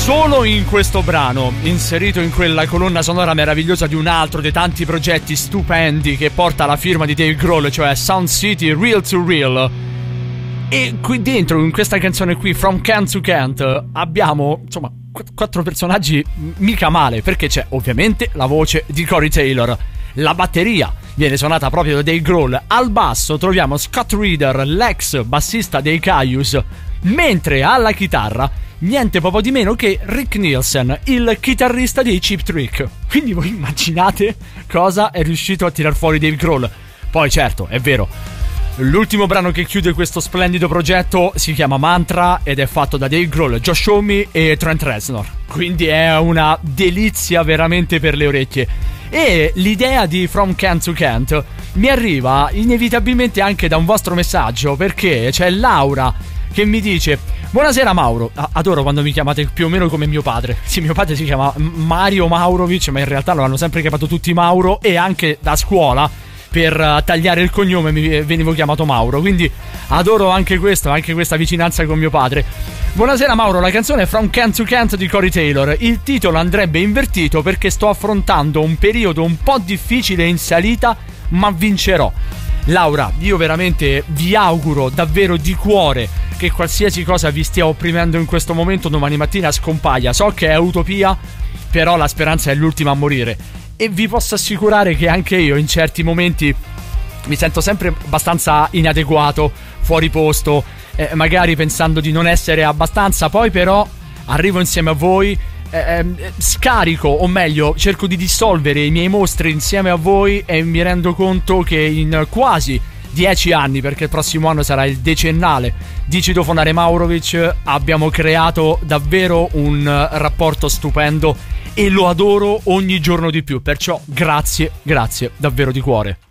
solo in questo brano, inserito in quella colonna sonora meravigliosa di un altro dei tanti progetti stupendi che porta la firma di Dave Grohl, cioè Sound City Real to Real. E qui dentro, in questa canzone qui, From Kent to Kent, abbiamo, insomma, 4 personaggi mica male, perché c'è ovviamente la voce di Corey Taylor, la batteria viene suonata proprio da Dave Grohl, al basso troviamo Scott Reeder, l'ex bassista dei Caius, mentre alla chitarra niente poco di meno che Rick Nielsen, il chitarrista dei Cheap Trick. Quindi voi immaginate cosa è riuscito a tirar fuori Dave Grohl. Poi certo, è vero, l'ultimo brano che chiude questo splendido progetto si chiama Mantra ed è fatto da Dave Grohl, Josh Homme e Trent Reznor. Quindi è una delizia veramente per le orecchie. E l'idea di From Kent to Kent mi arriva inevitabilmente anche da un vostro messaggio, perché c'è Laura che mi dice: buonasera Mauro, adoro quando mi chiamate più o meno come mio padre. Sì, mio padre si chiama Mario Maurovic, ma in realtà lo hanno sempre chiamato tutti Mauro, e anche da scuola per tagliare il cognome venivo chiamato Mauro, quindi adoro anche questo, anche questa vicinanza con mio padre. Buonasera Mauro, la canzone è From Kent to Kent di Corey Taylor. Il titolo andrebbe invertito perché sto affrontando un periodo un po' difficile in salita, ma vincerò. Laura, io veramente vi auguro davvero di cuore che qualsiasi cosa vi stia opprimendo in questo momento domani mattina scompaia. So che è utopia, però la speranza è l'ultima a morire. E vi posso assicurare che anche io in certi momenti mi sento sempre abbastanza inadeguato, fuori posto, magari pensando di non essere abbastanza. Poi però arrivo insieme a voi, scarico, o meglio cerco di dissolvere i miei mostri insieme a voi, e mi rendo conto che in quasi 10 anni, perché il prossimo anno sarà il decennale di Citofonare Maurovic, abbiamo creato davvero un rapporto stupendo e lo adoro ogni giorno di più. Perciò grazie davvero di cuore.